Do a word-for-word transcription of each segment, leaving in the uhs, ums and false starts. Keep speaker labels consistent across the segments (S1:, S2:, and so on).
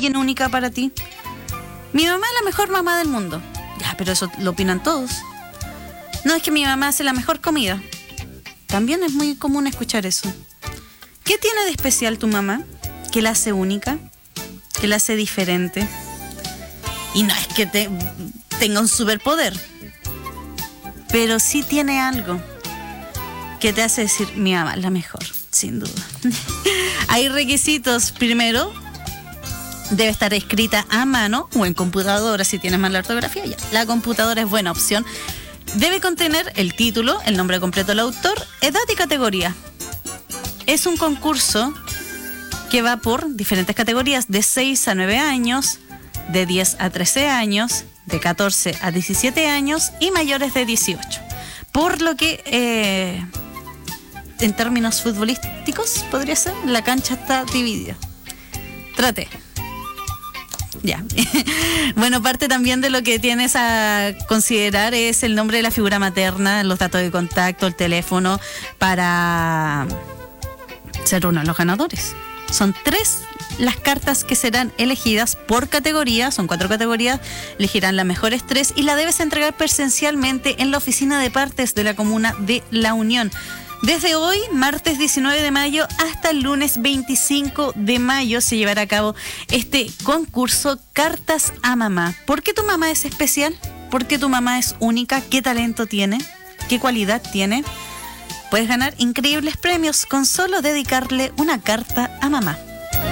S1: alguien única para ti? Mi mamá es la mejor mamá del mundo. Ya, pero eso lo opinan todos. No, es que mi mamá hace la mejor comida. También es muy común escuchar eso. ¿Qué tiene de especial tu mamá? ¿Qué la hace única? ¿Qué la hace diferente? Y no es que te, tenga un superpoder, pero sí tiene algo que te hace decir, mi mamá es la mejor, sin duda. Hay requisitos. Primero, debe estar escrita a mano o en computadora si tienes mala ortografía. Ya. La computadora es buena opción. Debe contener el título, el nombre completo del autor, edad y categoría. Es un concurso que va por diferentes categorías, de seis a nueve años, de diez a trece años, de catorce a diecisiete años y mayores de dieciocho. Por lo que, eh, en términos futbolísticos, podría ser, la cancha está dividida. Trate. Ya. Bueno, parte también de lo que tienes a considerar es el nombre de la figura materna, los datos de contacto, el teléfono, para ser uno de los ganadores. Son tres las cartas que serán elegidas por categoría, son cuatro categorías, elegirán las mejores tres y la debes entregar presencialmente en la oficina de partes de la comuna de La Unión. Desde hoy, martes diecinueve de mayo, hasta el lunes veinticinco de mayo se llevará a cabo este concurso Cartas a Mamá. ¿Por qué tu mamá es especial? ¿Por qué tu mamá es única? ¿Qué talento tiene? ¿Qué cualidad tiene? Puedes ganar increíbles premios con solo dedicarle una carta a mamá.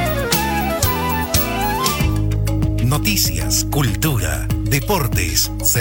S2: Noticias, cultura, deportes,